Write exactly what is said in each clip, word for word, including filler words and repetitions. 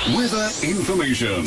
Weather information.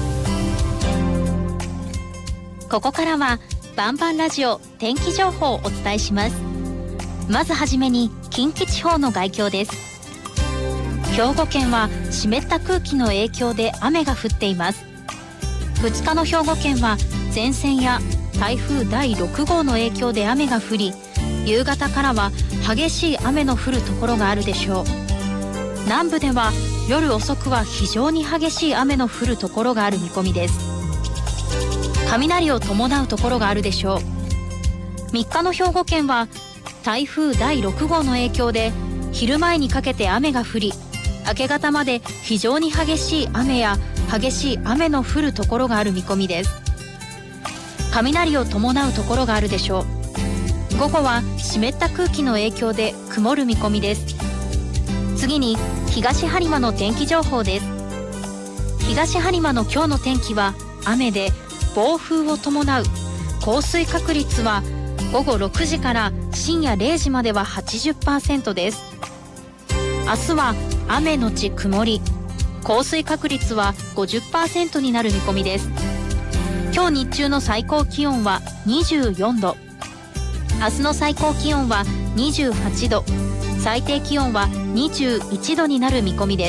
ここからはバンバンラジオ天気情報をお伝えします。まずはじめに近畿地方の概況です。兵庫県は湿った空気の影響で雨が降っています。ふつかの兵庫県は前線や台風だいろくごうの影響で雨が降り、夕方からは激しい雨の降るところがあるでしょう。南部では夜遅くは非常に激しい雨の降るところがある見込みです。雷を伴うところがあるでしょう。みっかの兵庫県は台風だいろくごうの影響で昼前にかけて雨が降り、明け方まで非常に激しい雨や激しい雨の降るところがある見込みです。雷を伴うところがあるでしょう。午後は湿った空気の影響で曇る見込みです。次に東播磨の天気情報です。東播磨の今日の天気は雨で暴風を伴う。降水確率はごごろくじから深夜れいじまでは はちじゅっパーセント です。明日は雨のち曇り、降水確率は ごじゅっパーセント になる見込みです。今日日中の最高気温はにじゅうよんど、明日の最高気温はにじゅうはちど、最低気温はにじゅういちどになる見込みです。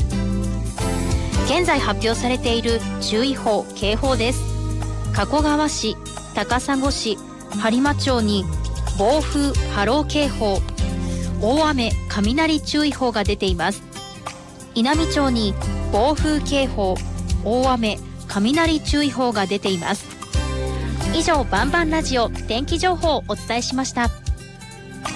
現在発表されている注意報・警報です。加古川市、高砂市、播磨町に暴風・波浪警報、大雨・雷注意報が出ています。稲美町に暴風警報、大雨・雷注意報が出ています。以上、バンバンラジオ天気情報をお伝えしました。